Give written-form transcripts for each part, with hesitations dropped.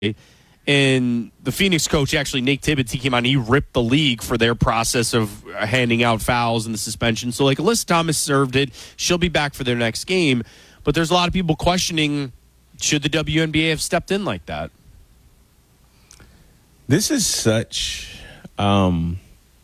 And the Phoenix coach, actually, Nate Tibbetts, he came on, he ripped the league for their process of handing out fouls and the suspension. So, like, Alyssa Thomas served it. She'll be back for their next game. But there's a lot of people questioning, should the WNBA have stepped in like that? This is such a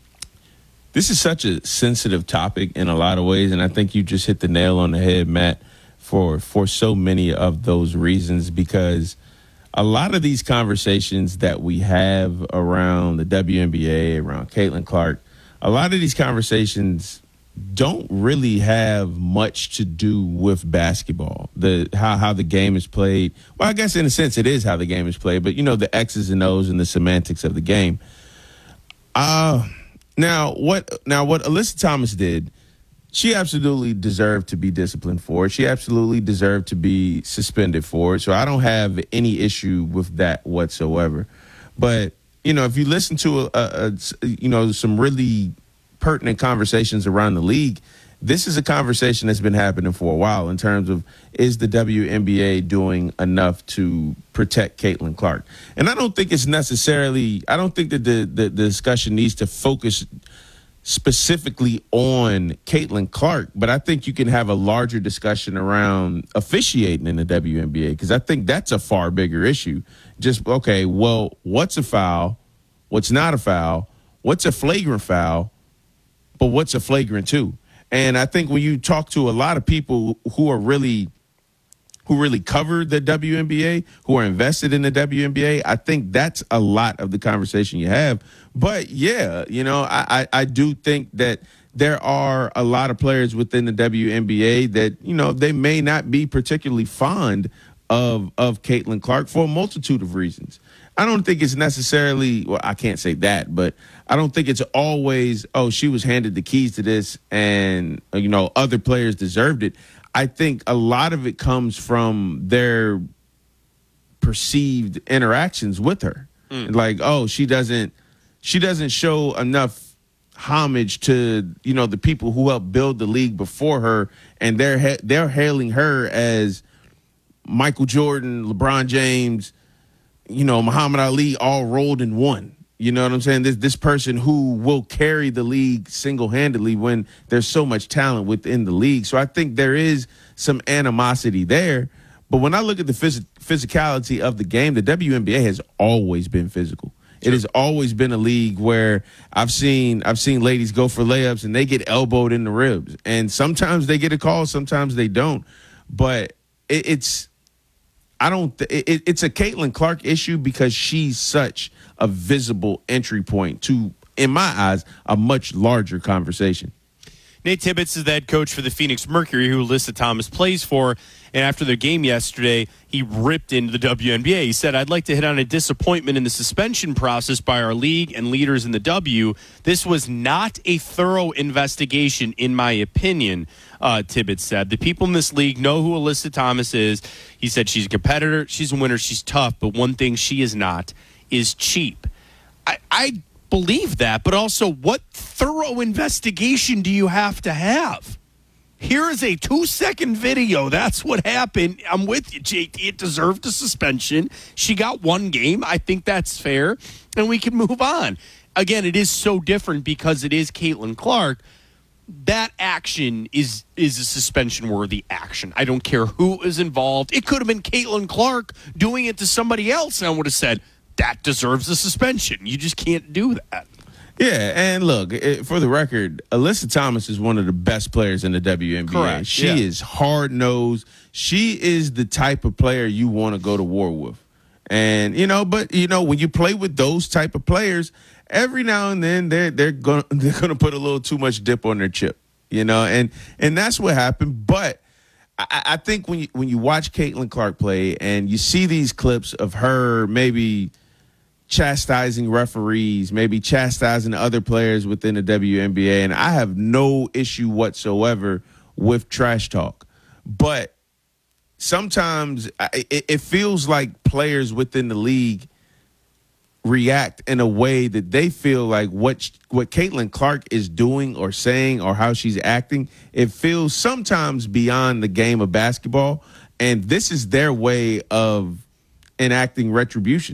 sensitive topic in a lot of ways, and I think you just hit the nail on the head, Matt, for so many of those reasons, because a lot of these conversations that we have around the WNBA, around Caitlin Clark, a lot of these conversations don't really have much to do with basketball, how the game is played. Well, I guess in a sense it is how the game is played, but, you know, the X's and O's and the semantics of the game. Now what Alyssa Thomas did, she absolutely deserved to be disciplined for it. She absolutely deserved to be suspended for it. So I don't have any issue with that whatsoever. But, you know, if you listen to some really pertinent conversations around the league, this is a conversation that's been happening for a while in terms of, is the WNBA doing enough to protect Caitlin Clark? And I don't think that the discussion needs to focus specifically on Caitlin Clark, but I think you can have a larger discussion around officiating in the WNBA, because I think that's a far bigger issue. Just, okay, well, what's a foul? What's not a foul? What's a flagrant foul? But what's a flagrant two? And I think when you talk to a lot of people who really cover the WNBA, who are invested in the WNBA, I think that's a lot of the conversation you have. But, yeah, you know, I do think that there are a lot of players within the WNBA that, you know, they may not be particularly fond of Caitlin Clark for a multitude of reasons. I don't think it's necessarily, well, I can't say that, but I don't think it's always, oh, she was handed the keys to this and, you know, other players deserved it. I think a lot of it comes from their perceived interactions with her. Like, oh, she doesn't show enough homage to, you know, the people who helped build the league before her, and they're hailing her as Michael Jordan, LeBron James, you know, Muhammad Ali, all rolled in one. You know what I'm saying? This person who will carry the league single-handedly when there's so much talent within the league. So I think there is some animosity there. But when I look at the physicality of the game, the WNBA has always been physical. It has always been a league where I've seen ladies go for layups and they get elbowed in the ribs. And sometimes they get a call, sometimes they don't. But it's a Caitlin Clark issue because she's such a visible entry point to, in my eyes, a much larger conversation. Nate Tibbetts is the head coach for the Phoenix Mercury, who Alyssa Thomas plays for. And after their game yesterday, he ripped into the WNBA. He said, "I'd like to hit on a disappointment in the suspension process by our league and leaders in the W. This was not a thorough investigation, in my opinion," Tibbetts said. "The people in this league know who Alyssa Thomas is." He said, "She's a competitor, she's a winner, she's tough, but one thing she is not is cheap." I believe that, but also, what thorough investigation do you have to have? Here is a 2-second video. That's what happened. I'm with you, JT. It deserved a suspension. She got one game. I think that's fair, and we can move on. Again, it is so different because it is Caitlin Clark. That action is a suspension-worthy action. I don't care who is involved. It could have been Caitlin Clark doing it to somebody else, and I would have said, that deserves a suspension. You just can't do that. Yeah, and look, for the record, Alyssa Thomas is one of the best players in the WNBA. Correct. She is hard-nosed. She is the type of player you want to go to war with. And, you know, but, you know, when you play with those type of players, every now and then they're going to put a little too much dip on their chip, you know, and that's what happened. But I think when you watch Caitlin Clark play and you see these clips of her maybe chastising referees, maybe chastising other players within the WNBA, and I have no issue whatsoever with trash talk. But sometimes it feels like players within the league react in a way that they feel like what Caitlin Clark is doing or saying or how she's acting, it feels sometimes beyond the game of basketball, and this is their way of enacting retribution.